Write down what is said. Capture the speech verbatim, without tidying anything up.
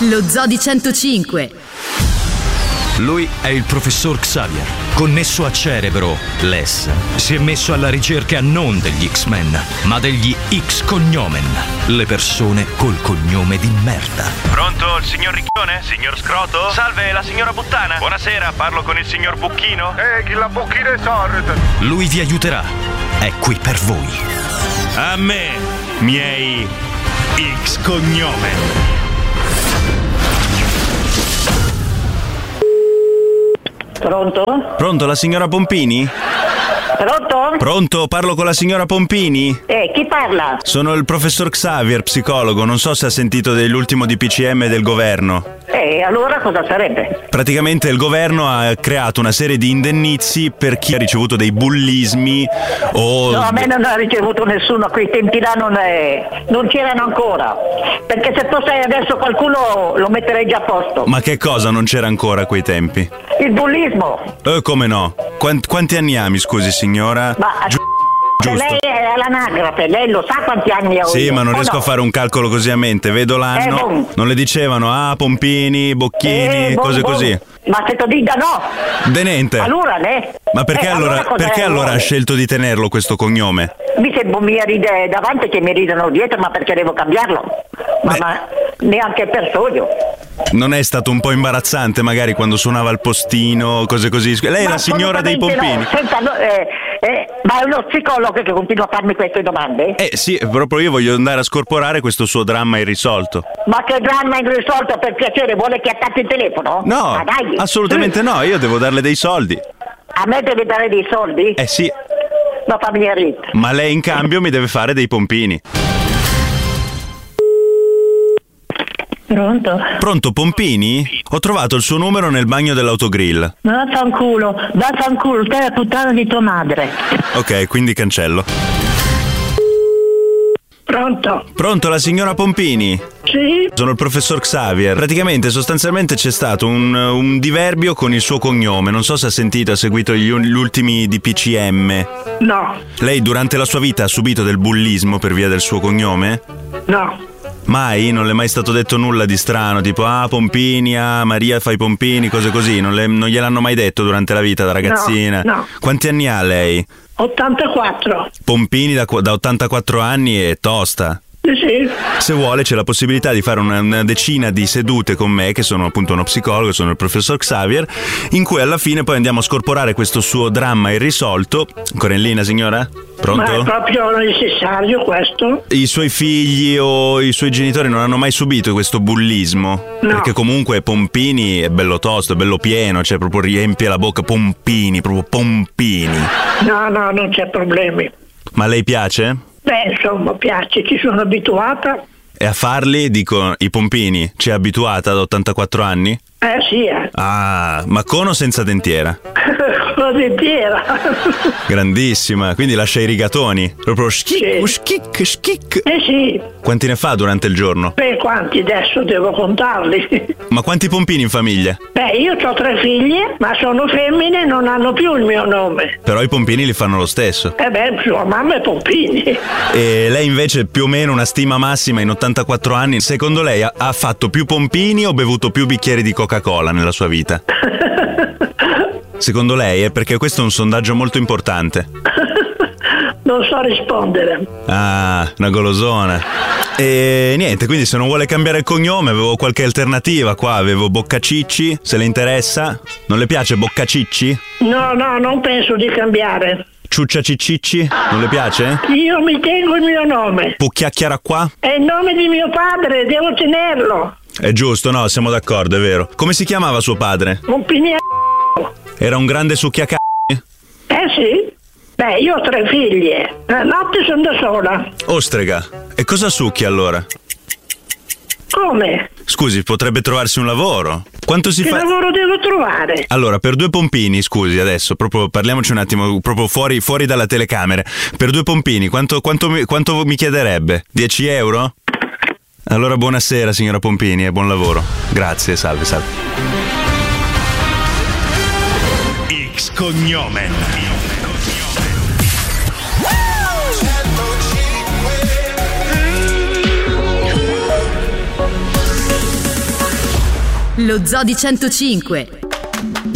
Lo Zoo di centocinque. Lui è il professor Xavier. Connesso a Cerebro, Les si è messo alla ricerca non degli X-Men, ma degli X-Cognomen, le persone col cognome di merda. Pronto, il signor Ricchione? Signor Scroto? Salve, la signora Puttana? Buonasera, parlo con il signor Bucchino? Eh, chi la Bucchino è sorda. Lui vi aiuterà. È qui per voi. A me, miei X-Cognomen. Pronto? Pronto, la signora Pompini? Pronto? Pronto, parlo con la signora Pompini? Eh, chi parla? Sono il professor Xavier, psicologo, non so se ha sentito dell'ultimo D P C M del governo. Eh, allora cosa sarebbe? Praticamente il governo ha creato una serie di indennizi per chi ha ricevuto dei bullismi o... No, a me non ha ricevuto nessuno, a quei tempi là non, è... non c'erano ancora. Perché se fosse adesso qualcuno lo metterei già a posto. Ma che cosa non c'era ancora a quei tempi? Il bullismo. Eh, come no? Quanti, quanti anni ha, mi scusi signora? Ma... Gi- Se lei è all'anagrafe, lei lo sa quanti anni ho Sì, io, ma non o riesco no? a fare un calcolo così a mente. Vedo l'anno, Eh, bon. non le dicevano, ah, Pompini, Bocchini, Eh, bon, cose bon. così. Ma se ti dica no. Denente. Allora, ne? Ma perché Eh, allora, allora cosa perché è allora ha allora? scelto di tenerlo questo cognome? Mi sembra mi ride davanti che mi ridono dietro, ma perché devo cambiarlo? Ma, Beh. ma neanche per sogno. Non è stato un po' imbarazzante magari quando suonava il postino, cose così? Lei è Ma la signora dei assolutamente pompini? no. Senta, no, eh, eh, ma è uno psicologo che continua a farmi queste domande? Eh sì, proprio io voglio andare a scorporare questo suo dramma irrisolto. Ma che dramma irrisolto, per piacere, vuole che attacchi il telefono? No, Ma dai. assolutamente no, io devo darle dei soldi. A me deve dare dei soldi? Eh sì, Ma fammi ridere. ma lei in cambio mi deve fare dei pompini. Pronto? Pronto, Pompini? Ho trovato il suo numero nel bagno dell'autogrill. Ma vaffanculo, vaffanculo, te la puttana di tua madre. Ok, quindi cancello. Pronto? Pronto, la signora Pompini? Sì? Sono il professor Xavier. Praticamente, sostanzialmente c'è stato un, un diverbio con il suo cognome. Non so se ha sentito, ha seguito gli, gli ultimi D P C M. No, Lei durante la sua vita ha subito del bullismo per via del suo cognome? no. Mai? Non le è mai stato detto nulla di strano? Tipo, ah, Pompini, ah, Maria fa i pompini, cose così? Non, le, non gliel'hanno mai detto durante la vita da ragazzina? No, no. Quanti anni ha lei? ottantaquattro. Pompini da, da ottantaquattro anni è tosta. Sì, sì. Se vuole c'è la possibilità di fare una, una decina di sedute con me, che sono appunto uno psicologo, sono il professor Xavier, in cui alla fine poi andiamo a scorporare questo suo dramma irrisolto. Ancora in linea, signora? Pronto? Ma è proprio necessario questo? I suoi figli o i suoi genitori non hanno mai subito questo bullismo? No. Perché comunque Pompini è bello tosto, è bello pieno, cioè proprio riempie la bocca, Pompini, proprio Pompini. No, no, non c'è problemi. Ma a lei piace? Beh, insomma, piace, ci sono abituata. E a farli, dico, i pompini, ci è abituata ad ottantaquattro anni? Eh sì, eh. Ah, ma con o senza dentiera? Volentiera. Grandissima, quindi lascia i rigatoni. Proprio schicco, Sì. schicco, schicco. Eh sì. Quanti ne fa durante il giorno? Beh, quanti adesso devo contarli? Ma quanti pompini in famiglia? Beh, io ho tre figlie, ma sono femmine e non hanno più il mio nome. Però i pompini li fanno lo stesso. Eh beh, sua mamma è Pompini. E lei invece più o meno una stima massima in ottantaquattro anni. Secondo lei ha, ha fatto più pompini o bevuto più bicchieri di Coca-Cola nella sua vita? Secondo lei? È perché questo è un sondaggio molto importante. Non so rispondere. Ah, una golosona. E niente, quindi se non vuole cambiare il cognome avevo qualche alternativa qua, avevo Boccacicci, se le interessa. Non le piace Boccacicci? No, no, non penso di cambiare. Ciuccia Ciccicci? Non le piace? Io mi tengo il mio nome. Pucchiacchiara qua? È il nome di mio padre, devo tenerlo. È giusto, no, siamo d'accordo, è vero. Come si chiamava suo padre? Pompini. Era un grande succhiaca... Eh sì. Beh, io ho tre figlie. La notte sono da sola. Ostrega. E cosa succhia allora? Come? Scusi, potrebbe trovarsi un lavoro. Quanto si Che fa... lavoro devo trovare? Allora, per due pompini, scusi, adesso, proprio parliamoci un attimo, proprio fuori, fuori dalla telecamera. Per due pompini, quanto, quanto, mi, quanto mi chiederebbe? dieci euro? Allora, buonasera, signora Pompini, e buon lavoro. Grazie, salve, salve. X-Cognomen. Lo Zoo di centocinque.